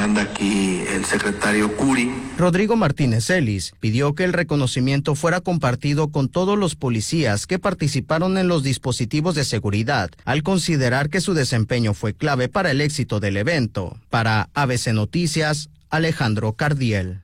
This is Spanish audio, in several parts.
manda aquí el secretario Curi. Rodrigo Martínez Ellis pidió que el reconocimiento fuera compartido con todos los policías que participaron en los dispositivos de seguridad, al considerar que su desempeño fue clave para el éxito del evento. Para ABC Noticias, Alejandro Cardiel.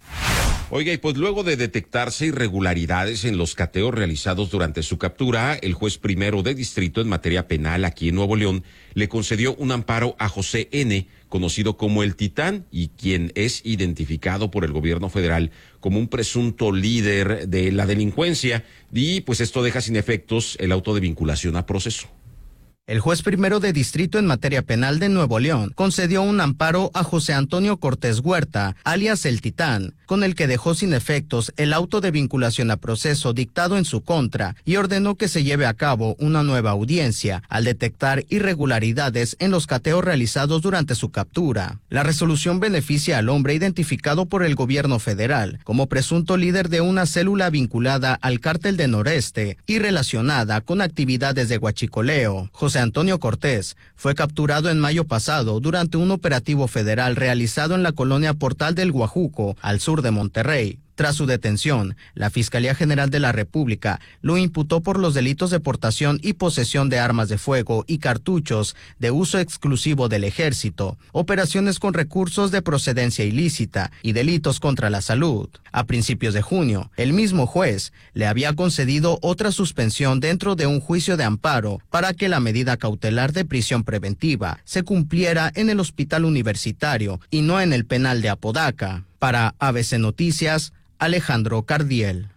Oiga, y pues luego de detectarse irregularidades en los cateos realizados durante su captura, el juez primero de distrito en materia penal aquí en Nuevo León le concedió un amparo a José N., conocido como el Titán, y quien es identificado por el gobierno federal como un presunto líder de la delincuencia, y pues esto deja sin efectos el auto de vinculación a proceso. El juez primero de distrito en materia penal de Nuevo León concedió un amparo a José Antonio Cortés Huerta, alias El Titán, con el que dejó sin efectos el auto de vinculación a proceso dictado en su contra y ordenó que se lleve a cabo una nueva audiencia al detectar irregularidades en los cateos realizados durante su captura. La resolución beneficia al hombre identificado por el gobierno federal como presunto líder de una célula vinculada al Cártel de Noreste y relacionada con actividades de huachicoleo. José Antonio Cortés fue capturado en mayo pasado durante un operativo federal realizado en la colonia Portal del Guajuco, al sur de Monterrey. Tras su detención, la Fiscalía General de la República lo imputó por los delitos de portación y posesión de armas de fuego y cartuchos de uso exclusivo del Ejército, operaciones con recursos de procedencia ilícita y delitos contra la salud. A principios de junio, el mismo juez le había concedido otra suspensión dentro de un juicio de amparo para que la medida cautelar de prisión preventiva se cumpliera en el hospital universitario y no en el penal de Apodaca. Para ABC Noticias, Alejandro Cardiel.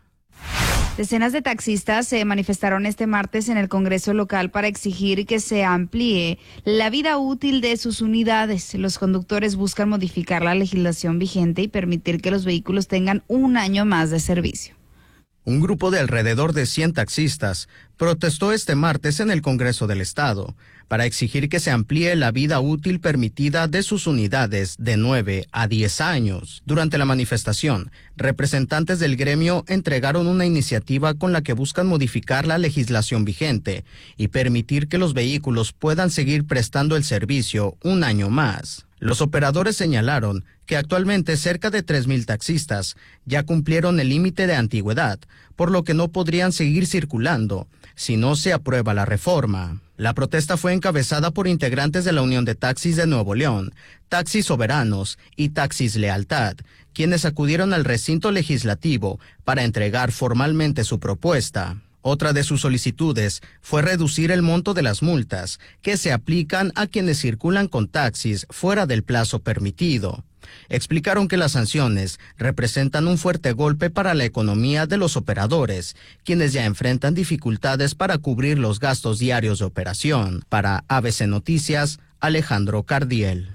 Decenas de taxistas se manifestaron este martes en el Congreso local para exigir que se amplíe la vida útil de sus unidades. Los conductores buscan modificar la legislación vigente y permitir que los vehículos tengan un año más de servicio. Un grupo de alrededor de 100 taxistas protestó este martes en el Congreso del Estado para exigir que se amplíe la vida útil permitida de sus unidades de 9 a 10 años. Durante la manifestación, representantes del gremio entregaron una iniciativa con la que buscan modificar la legislación vigente y permitir que los vehículos puedan seguir prestando el servicio un año más. Los operadores señalaron que actualmente cerca de 3,000 taxistas ya cumplieron el límite de antigüedad, por lo que no podrían seguir circulando si no se aprueba la reforma. La protesta fue encabezada por integrantes de la Unión de Taxis de Nuevo León, Taxis Soberanos y Taxis Lealtad, quienes acudieron al recinto legislativo para entregar formalmente su propuesta. Otra de sus solicitudes fue reducir el monto de las multas que se aplican a quienes circulan con taxis fuera del plazo permitido. Explicaron que las sanciones representan un fuerte golpe para la economía de los operadores, quienes ya enfrentan dificultades para cubrir los gastos diarios de operación. Para ABC Noticias, Alejandro Cardiel.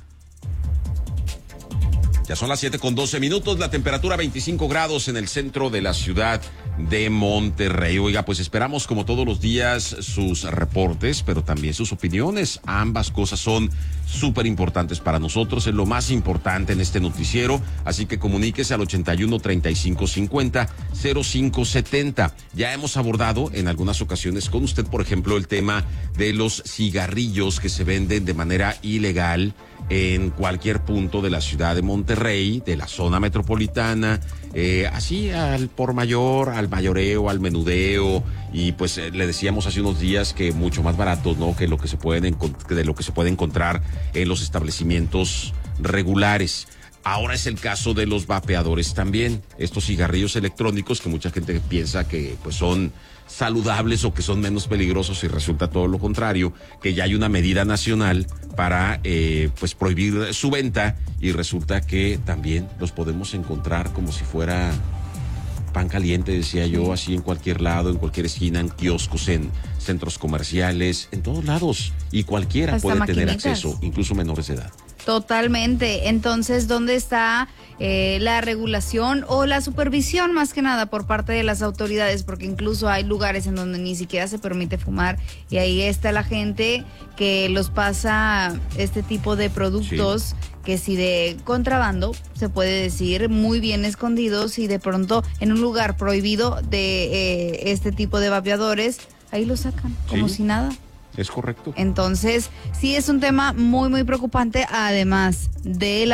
Ya son las 7:12, la temperatura 25 grados en el centro de la ciudad de Monterrey. Oiga, pues esperamos como todos los días sus reportes, pero también sus opiniones. Ambas cosas son súper importantes para nosotros, es lo más importante en este noticiero, así que comuníquese al 81 35 50 05 70. Ya hemos abordado en algunas ocasiones con usted, por ejemplo, el tema de los cigarrillos que se venden de manera ilegal en cualquier punto de la ciudad de Monterrey, de la zona metropolitana, así al por mayor, al mayoreo, al menudeo, y pues le decíamos hace unos días que mucho más baratos, ¿no?, que lo que se puede encontrar en los establecimientos regulares. Ahora es el caso de los vapeadores también, estos cigarrillos electrónicos que mucha gente piensa que pues son saludables o que son menos peligrosos, y resulta todo lo contrario, que ya hay una medida nacional para pues prohibir su venta, y resulta que también los podemos encontrar como si fuera pan caliente, decía yo, así en cualquier lado, en cualquier esquina, en kioscos, en centros comerciales, en todos lados, y cualquiera hasta puede maquinitas. tener acceso, incluso menores de edad. Totalmente. Entonces, ¿dónde está la regulación o la supervisión, más que nada, por parte de las autoridades? Porque incluso hay lugares en donde ni siquiera se permite fumar, y ahí está la gente que los pasa este tipo de productos, sí, que si de contrabando, se puede decir, muy bien escondidos, y de pronto en un lugar prohibido de este tipo de vapeadores, ahí lo sacan, como sí, si nada. Es correcto. Entonces, sí es un tema muy, muy preocupante, además de la